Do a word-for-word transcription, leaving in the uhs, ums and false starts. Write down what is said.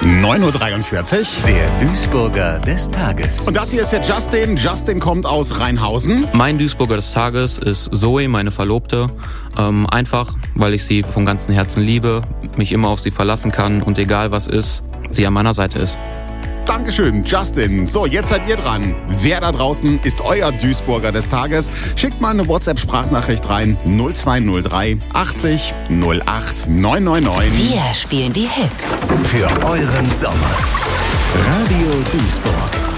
neun Uhr dreiundvierzig. Der Duisburger des Tages. Und das hier ist der Justin. Justin kommt aus Rheinhausen. Mein Duisburger des Tages ist Zoe, meine Verlobte. Ähm, einfach, weil ich sie von ganzem Herzen liebe, mich immer auf sie verlassen kann und egal was ist, sie an meiner Seite ist. Dankeschön, Justin. So, jetzt seid ihr dran. Wer da draußen ist euer Duisburger des Tages? Schickt mal eine WhatsApp-Sprachnachricht rein. null zwei null drei achtzig null acht neun neun neun. Wir spielen die Hits. Für euren Sommer. Radio Duisburg.